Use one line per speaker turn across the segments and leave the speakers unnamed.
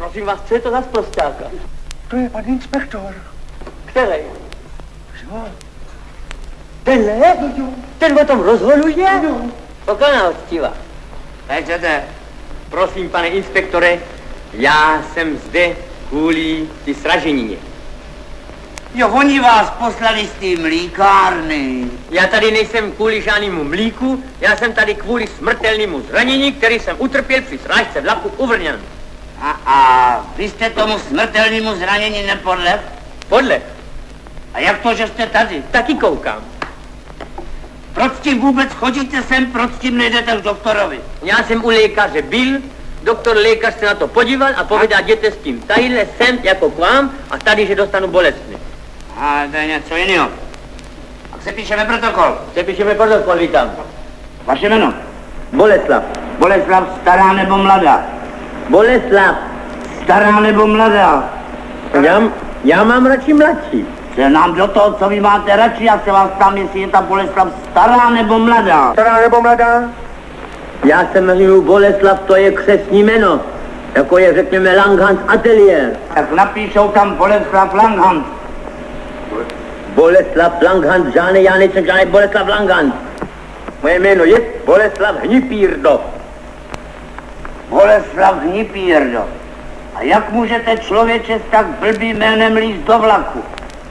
Prosím vás, co je to za sprosťáka?
To je pan inspektor.
Který?
Jo.
Tenhle?
Jo.
Ten o tom rozhoduje?
Jo.
Poklona hostiva. Chcete? Prosím, pane inspektore, já jsem zde kvůli ty sraženině.
Jo, oni vás poslali z té mlíkárny.
Já tady nejsem kvůli žádnému mlíku, já jsem tady kvůli smrtelnému zranění, který jsem utrpěl při srážce vlaku u Vrňan.
A vy jste tomu smrtelnému zranění nepodlehl?
Podle.
A jak to, že jste tady?
Taky koukám.
Proč tím vůbec chodíte sem, proč tím nejdete k doktorovi?
Já jsem u lékaře byl, lékař se na to podíval a povedal, jděte s tím tadyhle sem jako k vám a tady, že dostanu bolestný.
A to je něco jiného. Tak se píšeme protokol.
Sepíšeme protokol, vítám.
Vaše jméno?
Boleslav.
Boleslav, stará nebo mladá?
Boleslav.
Stará nebo mladá?
Já mám radši mladší.
Se nám do toho, co vy máte radši, já se vás tam, jestli je ta Boleslav stará nebo mladá.
Stará nebo mladá?
Já se jmenuji Boleslav, to je křestní jméno. Jako je, řekněme, Langhans Atelier.
Tak napíšou tam Boleslav Langhans.
Boleslav Langhans, žádný, já nejsem žádný Boleslav Langhans. Moje jméno je Boleslav Hnipírdo.
Boleslav Hnipírdo. A jak můžete člověče s tak blbým jménem lízt do vlaku?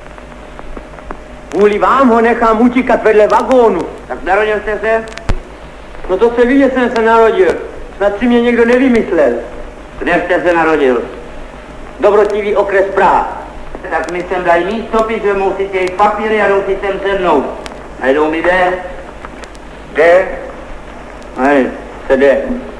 Kvůli vám ho nechám utíkat vedle vagónu.
Tak narodil jste se?
No to se ví, že jsem se narodil. Snad si mě někdo nevymyslel.
Kde jste se narodil?
Dobrotivý okres Praha.
Tak mi sem dají místopis, vemou si těch papíry a jdou si sem sednout. Najdou mi jde?
Jde?
Hej.
Se jde.